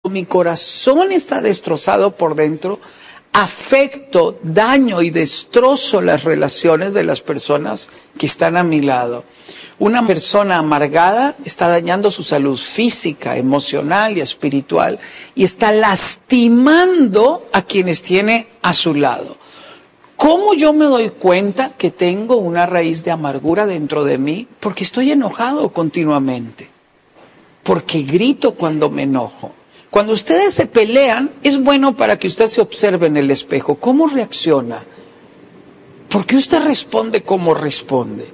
mi corazón está destrozado por dentro, afecto, daño y destrozo las relaciones de las personas que están a mi lado. Una persona amargada está dañando su salud física, emocional y espiritual y está lastimando a quienes tiene a su lado. ¿Cómo yo me doy cuenta que tengo una raíz de amargura dentro de mí? Porque estoy enojado continuamente. Porque grito cuando me enojo. Cuando ustedes se pelean, es bueno para que usted se observe en el espejo. ¿Cómo reacciona? ¿Por qué usted responde como responde?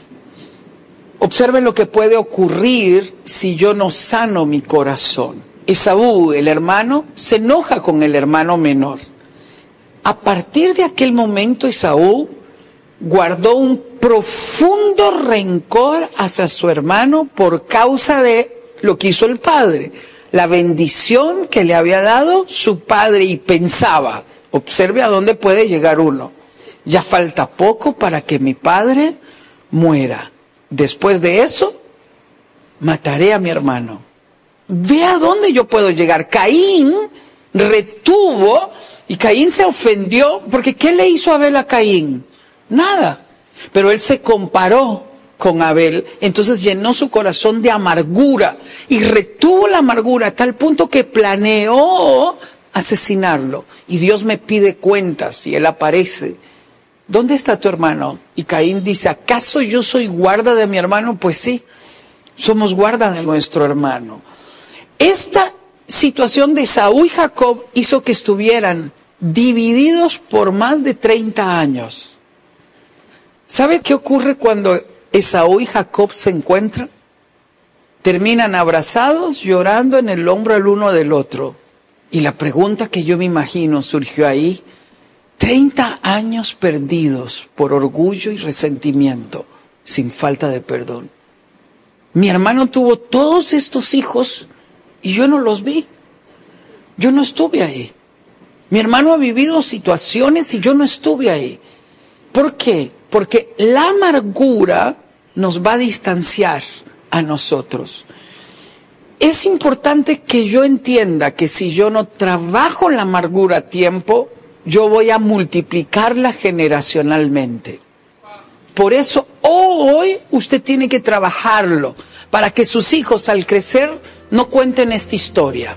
Observe lo que puede ocurrir si yo no sano mi corazón. Esaú, el hermano, se enoja con el hermano menor. A partir de aquel momento, Esaú guardó un profundo rencor hacia su hermano por causa de lo que hizo el padre. La bendición que le había dado su padre y pensaba, observe a dónde puede llegar uno. Ya falta poco para que mi padre muera. Después de eso, mataré a mi hermano. Ve a dónde yo puedo llegar. Caín retuvo y Caín se ofendió porque ¿qué le hizo Abel a Caín? Nada. Pero él se comparó con Abel, entonces llenó su corazón de amargura y retuvo la amargura a tal punto que planeó asesinarlo. Y Dios me pide cuentas y él aparece. ¿Dónde está tu hermano? Y Caín dice, ¿acaso yo soy guarda de mi hermano? Pues sí, somos guarda de nuestro hermano. Esta situación de Esaú y Jacob hizo que estuvieran divididos por más de 30 años. ¿Sabe qué ocurre cuando Esaú y Jacob se encuentran? Terminan abrazados, llorando en el hombro el uno del otro. Y la pregunta que yo me imagino surgió ahí, 30 años perdidos por orgullo y resentimiento, sin falta de perdón. Mi hermano tuvo todos estos hijos y yo no los vi. Yo no estuve ahí. Mi hermano ha vivido situaciones y yo no estuve ahí. ¿Por qué? Porque la amargura nos va a distanciar a nosotros. Es importante que yo entienda que si yo no trabajo la amargura a tiempo, yo voy a multiplicarla generacionalmente. Por eso hoy usted tiene que trabajarlo para que sus hijos al crecer no cuenten esta historia.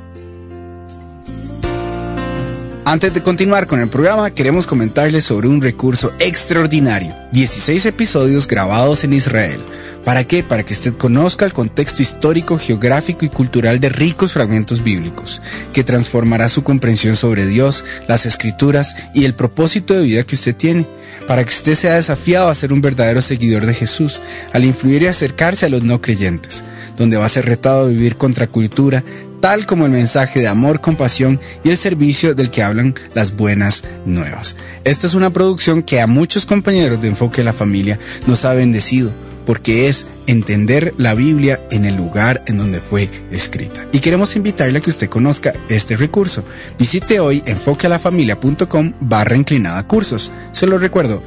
Antes de continuar con el programa, queremos comentarles sobre un recurso extraordinario. 16 episodios grabados en Israel. ¿Para qué? Para que usted conozca el contexto histórico, geográfico y cultural de ricos fragmentos bíblicos, que transformará su comprensión sobre Dios, las Escrituras y el propósito de vida que usted tiene, para que usted sea desafiado a ser un verdadero seguidor de Jesús, al influir y acercarse a los no creyentes, donde va a ser retado a vivir contracultura, tal como el mensaje de amor, compasión y el servicio del que hablan las buenas nuevas. Esta es una producción que a muchos compañeros de Enfoque a la Familia nos ha bendecido, porque es entender la Biblia en el lugar en donde fue escrita. Y queremos invitarle a que usted conozca este recurso. Visite hoy enfoquealafamilia.com/cursos. Se lo recuerdo,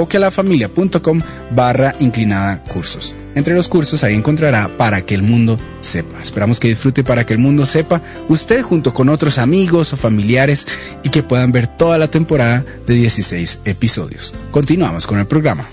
enfoquealafamilia.com/cursos. Entre los cursos ahí encontrará Para que el mundo sepa. Esperamos que disfrute Para que el mundo sepa usted junto con otros amigos o familiares y que puedan ver toda la temporada de 16 episodios. Continuamos con el programa.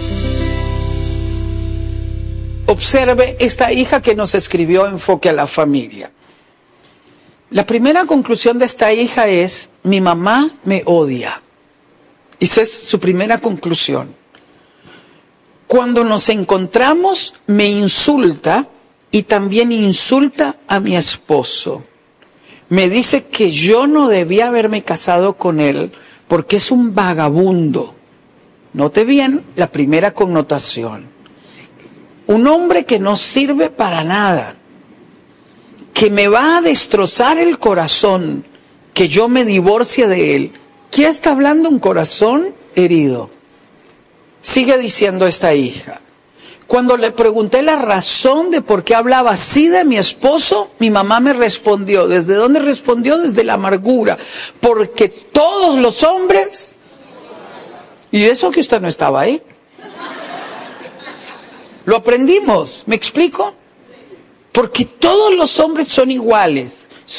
Observe esta hija que nos escribió Enfoque a la Familia. La primera conclusión de esta hija es, mi mamá me odia. Esa es su primera conclusión. Cuando nos encontramos, me insulta y también insulta a mi esposo. Me dice que yo no debía haberme casado con él porque es un vagabundo. Note bien la primera connotación. Un hombre que no sirve para nada, que me va a destrozar el corazón, que yo me divorcie de él. ¿Qué está hablando un corazón herido? Sigue diciendo esta hija. Cuando le pregunté la razón de por qué hablaba así de mi esposo, mi mamá me respondió. ¿Desde dónde respondió? Desde la amargura. Porque todos los hombres... Y eso que usted no estaba ahí. Lo aprendimos, ¿me explico? Porque todos los hombres son iguales.